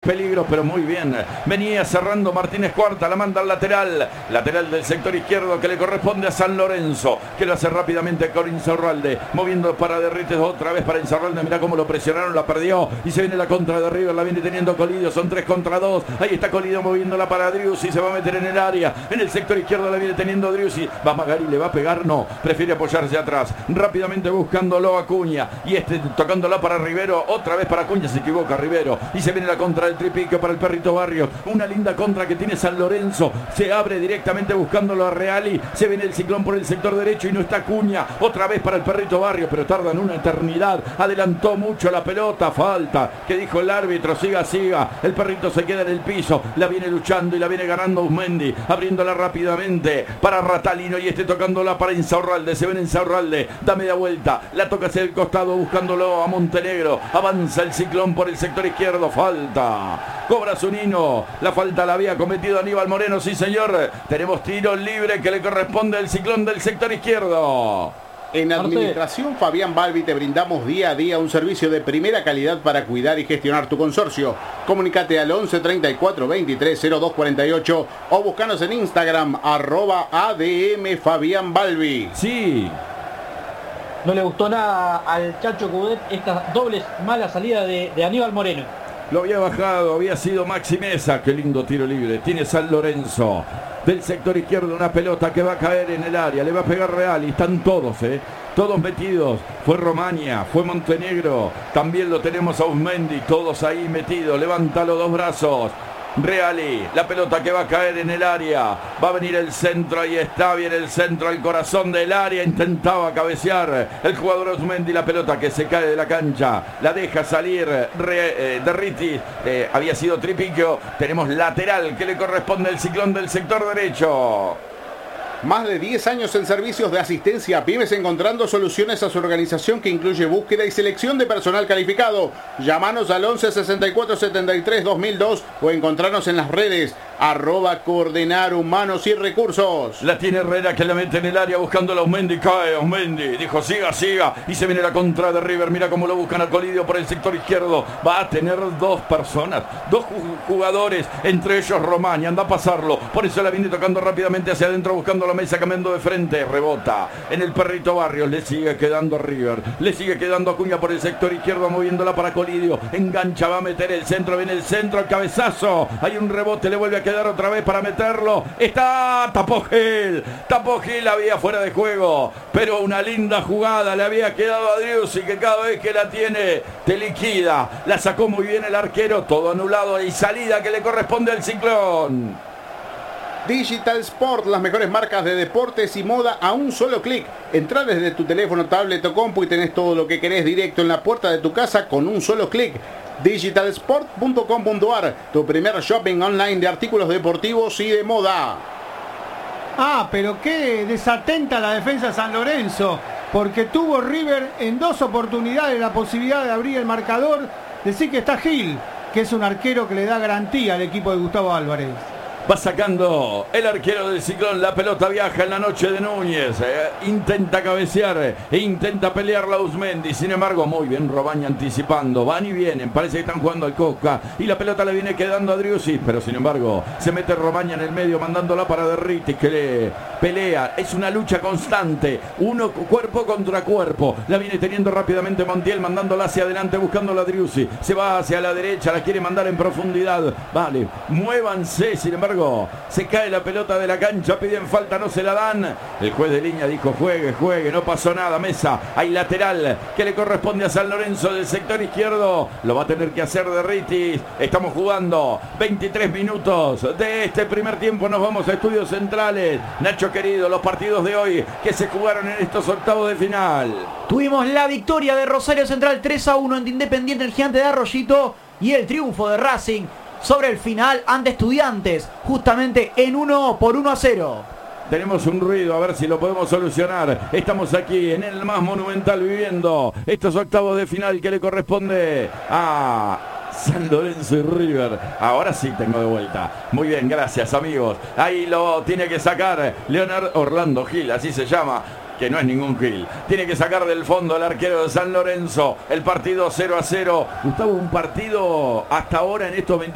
peligro, pero muy bien. Venía cerrando Martínez Cuarta, la manda al lateral del sector izquierdo que le corresponde a San Lorenzo, que lo hace rápidamente con Insaurralde, moviendo para Derrites otra vez para Insaurralde. Mirá cómo lo presionaron, la perdió y se viene la contra de River, la viene teniendo Colidio, son 3 contra 2. Ahí está Colidio moviéndola para Driussi, se va a meter en el área, en el sector izquierdo la viene teniendo Driussi. Va Magari, le va a pegar, no, prefiere apoyarse atrás, rápidamente buscándolo a Acuña y tocándola para Rivero, otra vez para Acuña, se equivoca Rivero y se viene la contra del Tripiquio para el Perrito Barrios. Una linda contra que tiene San Lorenzo, se abre directamente buscándolo a Reali, se viene el Ciclón por el sector derecho y no está Acuña, otra vez para el Perrito Barrios, pero tardan una eternidad, adelantó mucho la pelota, falta, que dijo el árbitro, siga, el Perrito se queda en el piso, la viene luchando y la viene ganando Usmendi, abriéndola rápidamente para Ratalino y tocándola para Insaurralde, se viene Insaurralde, da media vuelta, la toca hacia el costado buscándolo a Montenegro, avanza el Ciclón por el sector izquierdo, falta, cobra Zunino, la falta la había cometido Aníbal Moreno, sí señor, tenemos tiro libre que le corresponde al Ciclón del sector izquierdo. En Administración Fabián Balbi te brindamos día a día un servicio de primera calidad para cuidar y gestionar tu consorcio. Comunicate al 11 34 23 02 48 o búscanos en Instagram @ADM Fabián Balbi. Sí. No le gustó nada al Chacho Coudet esta doble mala salida de Aníbal Moreno. Lo había bajado, había sido Maxi Mesa. Qué lindo tiro libre. Tiene San Lorenzo. Del sector izquierdo una pelota que va a caer en el área. Le va a pegar Real y están todos, todos metidos. Fue Romagna, fue Montenegro. También lo tenemos a Usmendi. Todos ahí metidos. Levanta los dos brazos. Reali, la pelota que va a caer en el área, va a venir el centro, ahí está, viene el centro, el corazón del área, intentaba cabecear el jugador Usmendi, la pelota que se cae de la cancha, la deja salir Derritis, había sido Tripiquio, tenemos lateral que le corresponde al Ciclón del sector derecho. Más de 10 años en servicios de asistencia a pymes, encontrando soluciones a su organización que incluye búsqueda y selección de personal calificado. Llámanos al 11 64 73 2002 o encontrarnos en las redes @Coordenar Humanos y Recursos. La tiene Herrera que la mete en el área buscando a Usmendi, cae Usmendi, dijo siga y se viene la contra de River, mira cómo lo buscan al Colidio por el sector izquierdo, va a tener dos personas, dos jugadores, entre ellos Romagna, anda a pasarlo, por eso la viene tocando rápidamente hacia adentro buscando la mesa, cambiando de frente, rebota en el Perrito Barrios, le sigue quedando a River, le sigue quedando a Acuña por el sector izquierdo moviéndola para Colidio, engancha, va a meter el centro, viene el centro, el cabezazo, hay un rebote, le vuelve a quedar otra vez para meterlo, tapó Gil, había fuera de juego, pero una linda jugada le había quedado a Driussi, que cada vez que la tiene te liquida, la sacó muy bien el arquero, todo anulado y salida que le corresponde al Ciclón. Digital Sport, las mejores marcas de deportes y moda a un solo clic. Entrá desde tu teléfono, tablet o compu y tenés todo lo que querés directo en la puerta de tu casa con un solo clic. Digitalsport.com.ar, tu primer shopping online de artículos deportivos y de moda. Pero qué desatenta la defensa de San Lorenzo, porque tuvo River en 2 oportunidades la posibilidad de abrir el marcador. Decir que está Gil, que es un arquero que le da garantía al equipo de Gustavo Álvarez. Va sacando el arquero del Ciclón, la pelota viaja en la noche de Núñez, intenta cabecear e intenta pelear la Usmendi, sin embargo muy bien Romagna anticipando, van y vienen, parece que están jugando al Coca y la pelota le viene quedando a Driussi, pero sin embargo se mete Romagna en el medio mandándola para Derritis que le pelea, es una lucha constante, uno cuerpo contra cuerpo, la viene teniendo rápidamente Montiel mandándola hacia adelante buscándola a Driussi, se va hacia la derecha, la quiere mandar en profundidad, vale, muévanse, sin embargo se cae la pelota de la cancha, piden falta, no se la dan. El juez de línea dijo juegue, no pasó nada. Mesa, hay lateral que le corresponde a San Lorenzo del sector izquierdo. Lo va a tener que hacer Derritis. Estamos jugando 23 minutos de este primer tiempo. Nos vamos a Estudios Centrales. Nacho querido, los partidos de hoy que se jugaron en estos octavos de final. Tuvimos la victoria de Rosario Central 3-1 ante Independiente, el Gigante de Arroyito, y el triunfo de Racing sobre el final ante Estudiantes, justamente en 1-0. Tenemos un ruido, a ver si lo podemos solucionar. Estamos aquí en el más monumental viviendo estos octavos de final que le corresponde a San Lorenzo y River. Ahora sí tengo de vuelta. Muy bien, gracias amigos. Ahí lo tiene que sacar Leonardo Orlando Gil, así se llama, que no es ningún Gil. Tiene que sacar del fondo el arquero de San Lorenzo. El partido 0-0. Gustavo, un partido hasta ahora en estos 20